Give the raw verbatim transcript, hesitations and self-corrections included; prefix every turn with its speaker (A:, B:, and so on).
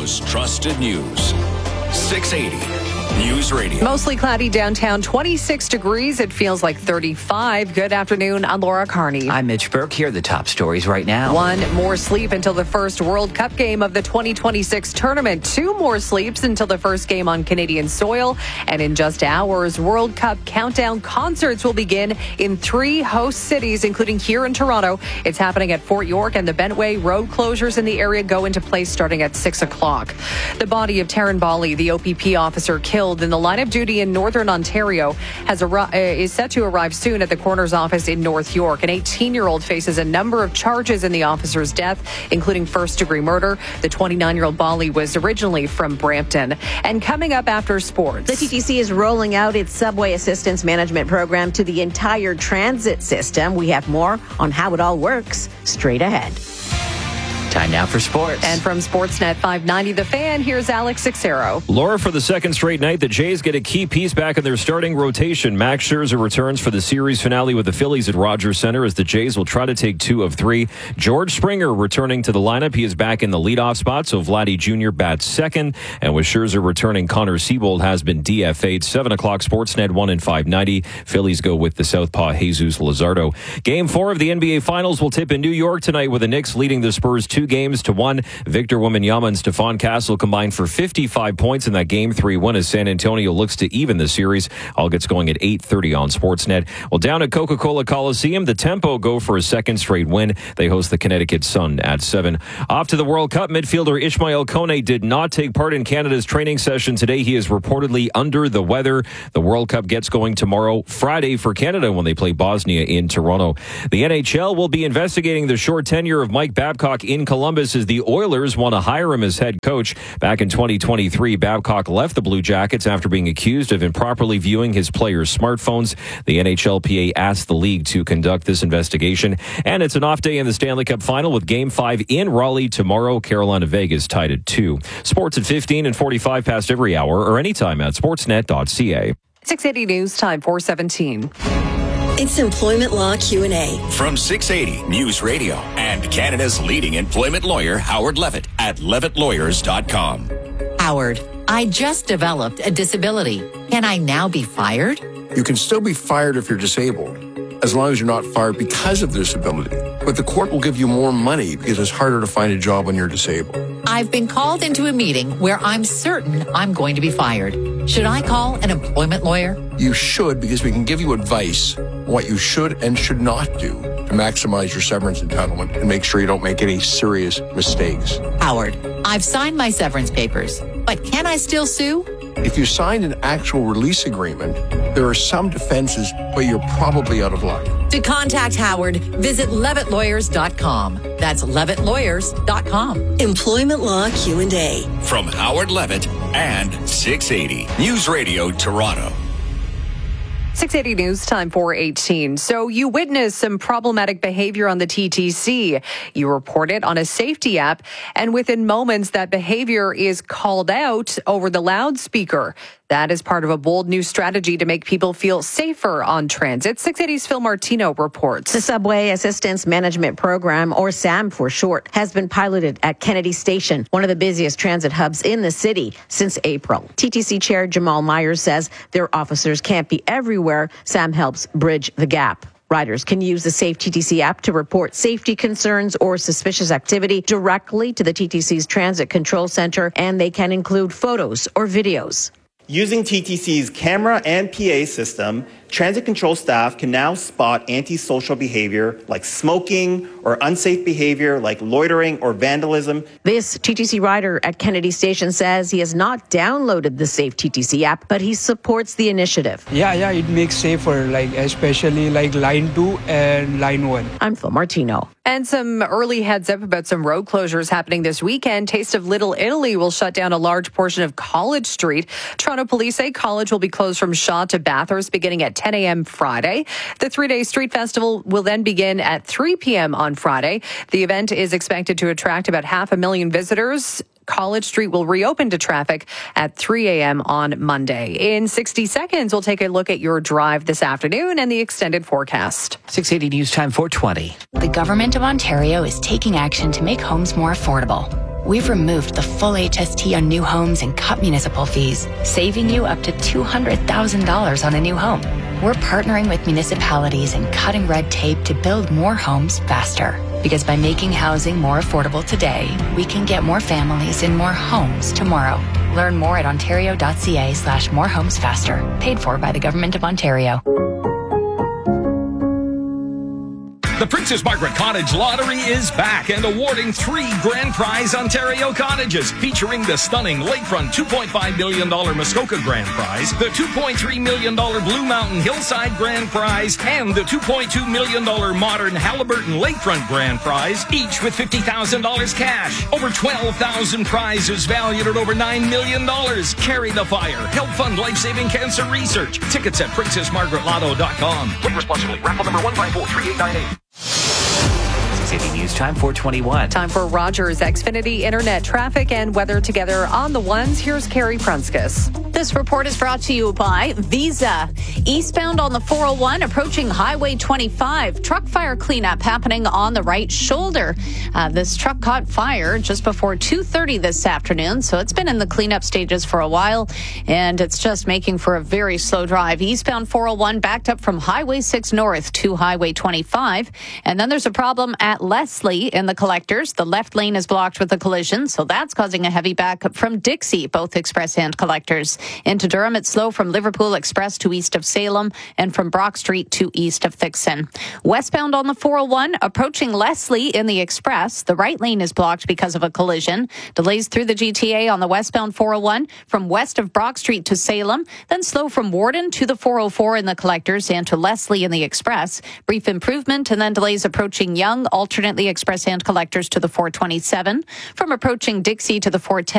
A: Toronto's trusted news. six eighty News Radio.
B: Mostly cloudy downtown, twenty-six degrees. It feels like thirty-five. Good afternoon. I'm Laura Carney.
C: I'm Mitch Burke. Here are the top stories right now.
B: One more sleep until the first World Cup game of the twenty twenty-six tournament. Two more sleeps until the first game on Canadian soil. And in just hours, World Cup countdown concerts will begin in three host cities, including here in Toronto. It's happening at Fort York, and the Bentway road closures in the area go into place starting at six o'clock. The body of Taryn Bali, the O P P officer killed in the line of duty in Northern Ontario, has arri- uh, is set to arrive soon at the coroner's office in North York. An eighteen-year-old faces a number of charges in the officer's death, including first-degree murder. The twenty-nine-year-old Bali was originally from Brampton. And coming up after sports,
D: the T T C is rolling out its subway assistance management program to the entire transit system. We have more on how it all works straight ahead.
C: Time now for sports.
B: And from Sportsnet five ninety The Fan, here's Alex Sixero.
E: Laura, for the second straight night, the Jays get a key piece back in their starting rotation. Max Scherzer returns for the series finale with the Phillies at Rogers Center as the Jays will try to take two of three. George Springer returning to the lineup. He is back in the leadoff spot, so Vladdy Junior bats second. And with Scherzer returning, Connor Siebold has been D F A'd. seven o'clock Sportsnet one and five ninety. Phillies go with the southpaw Jesus Luzardo. Game four of the N B A Finals will tip in New York tonight with the Knicks leading the Spurs two games to one. Victor Wembanyama and Stephon Castle combined for fifty-five points in that game three one as San Antonio looks to even the series. All gets going at eight thirty on Sportsnet. Well, down at Coca-Cola Coliseum, the Tempo go for a second straight win. They host the Connecticut Sun at seven. Off to the World Cup, midfielder Ishmael Kone did not take part in Canada's training session today. He is reportedly under the weather. The World Cup gets going tomorrow, Friday for Canada when they play Bosnia in Toronto. The N H L will be investigating the short tenure of Mike Babcock in Columbus as the Oilers want to hire him as head coach. Back in twenty twenty-three, Babcock left the Blue Jackets after being accused of improperly viewing his players' smartphones. The N H L P A asked the league to conduct this investigation. And it's an off day in the Stanley Cup Final with Game five in Raleigh tomorrow. Carolina-Vegas tied at two. Sports at fifteen and forty-five past every hour or anytime at sportsnet dot c a.
B: six eighty News Time, four seventeen.
F: It's Employment Law Q and A.
A: From six eighty News Radio and Canada's leading employment lawyer, Howard Levitt, at levitt lawyers dot com.
G: Howard, I just developed a disability. Can I now be fired?
H: You can still be fired if you're disabled, as long as you're not fired because of disability. But the court will give you more money because it's harder to find a job when you're disabled.
G: I've been called into a meeting where I'm certain I'm going to be fired. Should I call an employment lawyer?
H: You should, because we can give you advice on what you should and should not do to maximize your severance entitlement and make sure you don't make any serious mistakes.
G: Howard, I've signed my severance papers, but can I still sue?
H: If you signed an actual release agreement, there are some defenses, but you're probably out of luck.
G: To contact Howard, visit levitt lawyers dot com. That's levitt lawyers dot com.
F: Employment Law Q and A.
A: From Howard Levitt and six eighty News Radio Toronto.
B: six eighty News Time, four eighteen. So you witnessed some problematic behavior on the T T C. You report it on a safety app, and within moments that behavior is called out over the loudspeaker. That is part of a bold new strategy to make people feel safer on transit. six eighty's Phil Martino reports.
D: The Subway Assistance Management Program, or SAM for short, has been piloted at Kennedy Station, one of the busiest transit hubs in the city, since April. T T C Chair Jamal Myers says their officers can't be everywhere. SAM helps bridge the gap. Riders can use the Safe T T C app to report safety concerns or suspicious activity directly to the T T C's Transit Control Center, and they can include photos or videos.
I: Using T T C's camera and P A system, transit control staff can now spot antisocial behavior like smoking or unsafe behavior like loitering or vandalism.
D: This T T C rider at Kennedy Station says he has not downloaded the Safe T T C app, but he supports the initiative.
J: Yeah, yeah, it makes safer, like especially like line two and line one.
D: I'm Phil Martino.
B: And some early heads up about some road closures happening this weekend. Taste of Little Italy will shut down a large portion of College Street. Toronto police say College will be closed from Shaw to Bathurst beginning at ten a.m. Friday. The three-day street festival will then begin at three p.m. on Friday. The event is expected to attract about half a million visitors. College Street will reopen to traffic at three a.m. on Monday. In sixty seconds, we'll take a look at your drive this afternoon and the extended forecast.
C: six eighty News Time, four twenty.
K: The Government of Ontario is taking action to make homes more affordable. We've removed the full H S T on new homes and cut municipal fees, saving you up to two hundred thousand dollars on a new home. We're partnering with municipalities and cutting red tape to build more homes faster. Because by making housing more affordable today, we can get more families in more homes tomorrow. Learn more at ontario.ca slash more homes faster. Paid for by the Government of Ontario.
L: The Princess Margaret Cottage Lottery is back and awarding three grand prize Ontario cottages, featuring the stunning lakefront two point five million dollars Muskoka grand prize, the two point three million dollars Blue Mountain Hillside grand prize, and the two point two million dollars modern Halliburton lakefront grand prize, each with fifty thousand dollars cash. Over twelve thousand prizes valued at over nine million dollars. Carry the fire. Help fund life-saving cancer research. Tickets at princess margaret lotto dot com. Play responsibly. Raffle number one five four three eight nine eight.
C: City News Time four twenty-one.
B: Time for Rogers Xfinity Internet traffic and weather together on the ones. Here's Carrie Prunskis.
M: This report is brought to you by Visa. Eastbound on the four oh one, approaching Highway twenty-five. Truck fire cleanup happening on the right shoulder. Uh, this truck caught fire just before two thirty this afternoon, so it's been in the cleanup stages for a while, and it's just making for a very slow drive. Eastbound four oh one backed up from Highway six North to Highway twenty-five. And then there's a problem at Leslie in the collectors. The left lane is blocked with a collision, so that's causing a heavy backup from Dixie, both express and collectors. Into Durham, it's slow from Liverpool Express to east of Salem and from Brock Street to east of Thixon. Westbound on the four oh one, approaching Leslie in the Express. The right lane is blocked because of a collision. Delays through the G T A on the westbound four oh one from west of Brock Street to Salem, then slow from Warden to the four oh four in the collectors and to Leslie in the Express. Brief improvement, and then delays approaching Young, alternately express and collectors to the four twenty-seven. From approaching Dixie to the four ten.